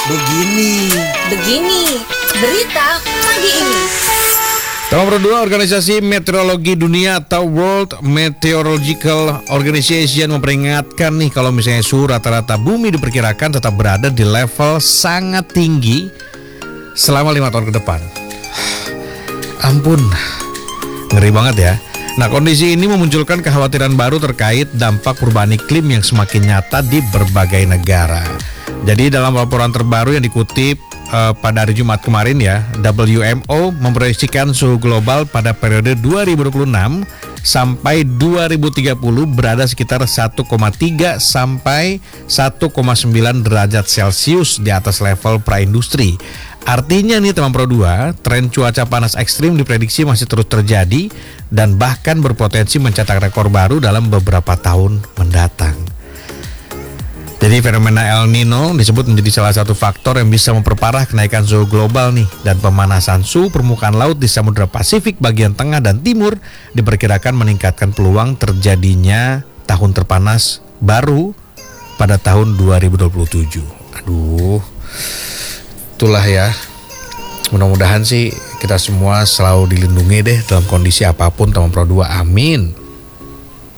Begini berita pagi ini. Nomor 2, Organisasi Meteorologi Dunia atau World Meteorological Organization memperingatkan nih kalau misalnya suhu rata-rata bumi diperkirakan tetap berada di level sangat tinggi selama 5 tahun ke depan. Ampun, ngeri banget ya. Nah, kondisi ini memunculkan kekhawatiran baru terkait dampak perubahan iklim yang semakin nyata di berbagai negara. Jadi dalam laporan terbaru yang dikutip pada hari Jumat kemarin ya, WMO memproyeksikan suhu global pada periode 2026 sampai 2030 berada sekitar 1,3 sampai 1,9 derajat Celcius di atas level praindustri. Artinya nih teman Pro 2, tren cuaca panas ekstrim diprediksi masih terus terjadi dan bahkan berpotensi mencetak rekor baru dalam beberapa tahun mendatang. Jadi fenomena El Nino disebut menjadi salah satu faktor yang bisa memperparah kenaikan suhu global nih, dan pemanasan suhu permukaan laut di Samudra Pasifik bagian tengah dan timur diperkirakan meningkatkan peluang terjadinya tahun terpanas baru pada tahun 2027. Aduh, itulah ya. Mudah-mudahan sih kita semua selalu dilindungi deh dalam kondisi apapun teman Pro 2. Amin.